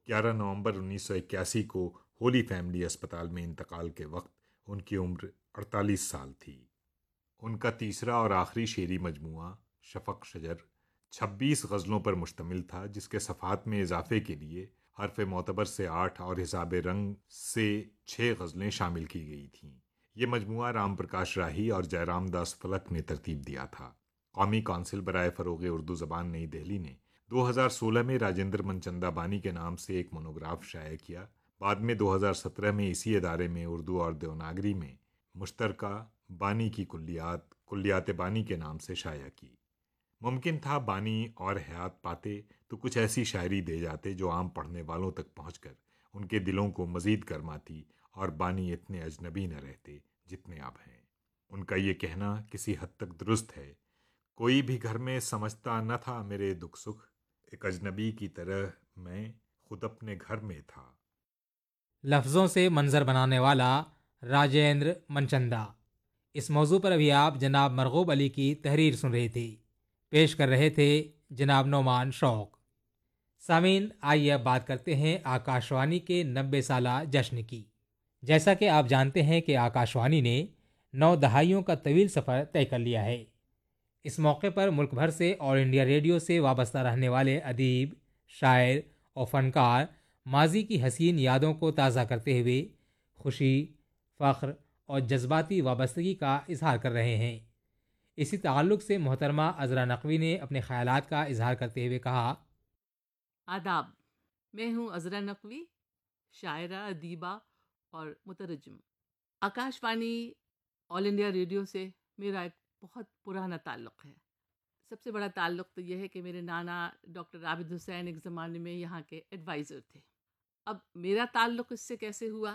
11 نومبر 1981 کو ہولی فیملی اسپتال میں انتقال کے وقت ان کی عمر 48 سال تھی۔ ان کا تیسرا اور آخری شعری مجموعہ شفق شجر 26 غزلوں پر مشتمل تھا، جس کے صفحات میں اضافے کے لیے حرف معتبر سے 8 اور حساب رنگ سے 6 غزلیں شامل کی گئی تھیں۔ یہ مجموعہ رام پرکاش راہی اور جے رام داس فلک نے ترتیب دیا تھا۔ قومی کونسل برائے فروغ اردو زبان نئی دہلی نے 2016 میں راجندر منچندا بانی کے نام سے ایک مونوگراف شائع کیا۔ بعد میں 2017 میں اسی ادارے میں اردو اور دیوناگری میں مشترکہ بانی کی کلیات بانی کے نام سے شائع کی۔ ممکن تھا بانی اور حیات پاتے تو کچھ ایسی شاعری دے جاتے جو عام پڑھنے والوں تک پہنچ کر ان کے دلوں کو مزید گرماتی، اور بانی اتنے اجنبی نہ رہتے جتنے اب ہیں۔ ان کا یہ کہنا کسی حد تک درست ہے، کوئی بھی گھر میں سمجھتا نہ تھا میرے دکھ سکھ، ایک اجنبی کی طرح میں خود اپنے گھر میں تھا۔ لفظوں سے منظر بنانے والا راجندر منچندا۔ اس موضوع پر ابھی آپ جناب مرغوب علی کی تحریر سن رہے تھے، پیش کر رہے تھے جناب نعمان شوق۔ سامعین، آئیے اب بات کرتے ہیں آکاشوانی کے 90 سالہ جشن کی۔ جیسا کہ آپ جانتے ہیں کہ آکاشوانی نے 9 دہائیوں کا طویل سفر طے کر لیا ہے۔ اس موقع پر ملک بھر سے آل انڈیا ریڈیو سے وابستہ رہنے والے ادیب، شاعر اور فنکار ماضی کی حسین یادوں کو تازہ کرتے ہوئے خوشی، فخر اور جذباتی وابستگی کا اظہار کر رہے ہیں۔ اسی تعلق سے محترمہ عذرا نقوی نے اپنے خیالات کا اظہار کرتے ہوئے کہا: آداب، میں ہوں عذرا نقوی، شاعرہ، ادیبہ اور مترجم۔ آکاش وانی آل انڈیا ریڈیو سے میرا ایک بہت پرانا تعلق ہے۔ سب سے بڑا تعلق تو یہ ہے کہ میرے نانا ڈاکٹر عابد حسین ایک زمانے میں یہاں کے ایڈوائزر تھے۔ اب میرا تعلق اس سے کیسے ہوا؟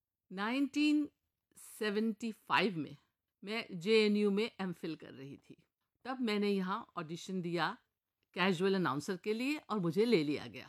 1975 میں جے این یو میں ایم فل کر رہی تھی۔ تب میں نے یہاں آڈیشن دیا کیجول اناؤنسر کے لیے اور مجھے لے لیا گیا۔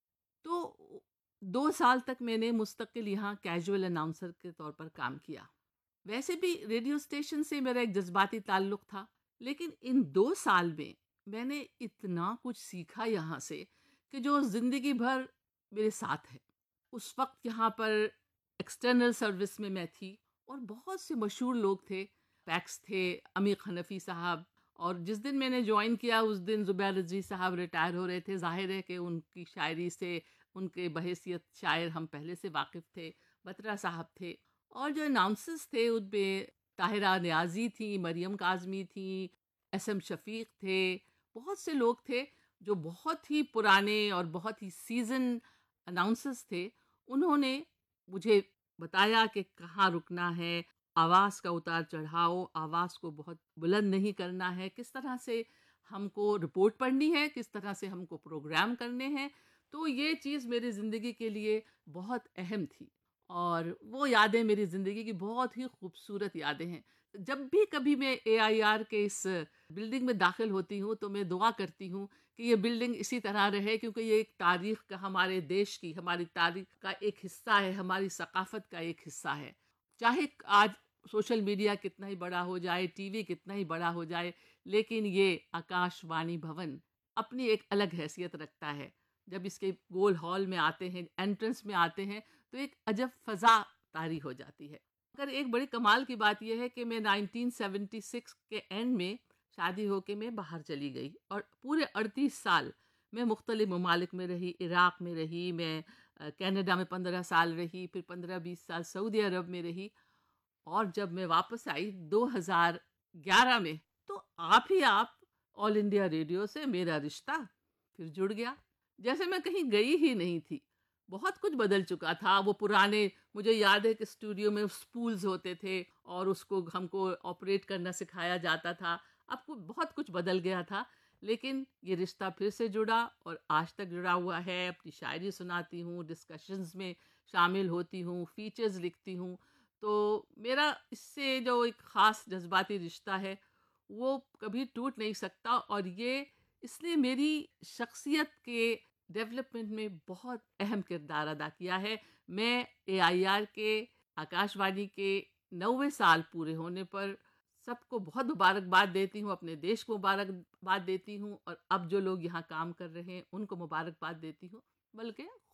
تو 2 سال تک میں نے مستقل یہاں کیجول اناؤنسر کے طور پر کام کیا۔ ویسے بھی ریڈیو اسٹیشن سے میرا ایک جذباتی تعلق تھا، لیکن ان 2 سال میں نے اتنا کچھ سیکھا یہاں سے کہ جو زندگی بھر میرے ساتھ ہے۔ اس وقت یہاں پر ایکسٹرنل سروس میں تھی اور بہت سے مشہور لوگ تھے، پیکس تھے، عمیق حنفی صاحب، اور جس دن میں نے جوائن کیا اس دن زبیر رضوی صاحب ریٹائر ہو رہے تھے۔ ظاہر ہے کہ ان کی شاعری سے، ان کے بحیثیت شاعر ہم پہلے سے واقف تھے۔ بترا صاحب تھے، اور جو اناؤنسرز تھے ان میں طاہرہ نیازی تھیں، مریم کاظمی تھیں، ایس ایم شفیق تھے، بہت سے لوگ تھے جو بہت ہی پرانے اور بہت ہی سیزن اناؤنسرز تھے۔ انہوں نے مجھے بتایا کہ کہاں رکنا ہے، آواز کا اتار چڑھاؤ، آواز کو بہت بلند نہیں کرنا ہے، کس طرح سے ہم کو رپورٹ پڑھنی ہے، کس طرح سے ہم کو پروگرام کرنے ہیں۔ تو یہ چیز میری زندگی کے لیے بہت اہم تھی، اور وہ یادیں میری زندگی کی بہت ہی خوبصورت یادیں ہیں۔ جب بھی کبھی میں اے آئی آر کے اس بلڈنگ میں داخل ہوتی ہوں تو میں دعا کرتی ہوں کہ یہ بلڈنگ اسی طرح رہے، کیونکہ یہ ایک تاریخ کا، ہمارے دیش کی، ہماری تاریخ کا ایک حصہ ہے، ہماری ثقافت کا ایک حصہ ہے۔ چاہے آج سوشل میڈیا کتنا ہی بڑا ہو جائے، ٹی وی کتنا ہی بڑا ہو جائے، لیکن یہ آکاش وانی بھون اپنی ایک الگ حیثیت رکھتا ہے۔ جب اس کے گول ہال میں آتے ہیں، انٹرنس میں آتے ہیں، تو ایک عجب فضا طاری ہو جاتی ہے۔ مگر ایک بڑی کمال کی بات یہ ہے کہ میں 1976 کے اینڈ میں شادی ہو کے میں باہر چلی گئی، اور پورے 38 سال میں مختلف ممالک میں رہی۔ عراق میں رہی، میں کینیڈا میں 15 سال رہی، پھر 15-20 سال سعودی عرب میں رہی، اور جب میں واپس آئی 2011 میں، تو آپ آل انڈیا ریڈیو سے میرا رشتہ پھر جڑ گیا، جیسے میں کہیں گئی ہی نہیں تھی۔ بہت کچھ بدل چکا تھا۔ وہ پرانے، مجھے یاد ہے کہ اسٹوڈیو میں اسپولز ہوتے تھے اور اس کو ہم کو آپریٹ کرنا سکھایا جاتا تھا۔ اب بہت کچھ بدل گیا تھا، لیکن یہ رشتہ پھر سے جڑا اور آج تک جڑا ہوا ہے۔ اپنی شاعری سناتی ہوں، ڈسکشنز میں شامل ہوتی ہوں، فیچرز لکھتی ہوں۔ تو میرا اس سے جو ایک خاص جذباتی رشتہ ہے وہ کبھی ٹوٹ نہیں سکتا، اور یہ اس نے میری شخصیت کے ڈیولپمنٹ میں بہت اہم کردار ادا کیا ہے۔ میں اے آئی آر کے، آکاش وانی کے 90 سال پورے ہونے پر سب کو بہت مبارکباد دیتی ہوں، اپنے دیش کو مبارکباد دیتی ہوں، اور اب جو لوگ یہاں کام کر رہے ہیں ان کو مبارکباد دیتی ہوں، بلکہ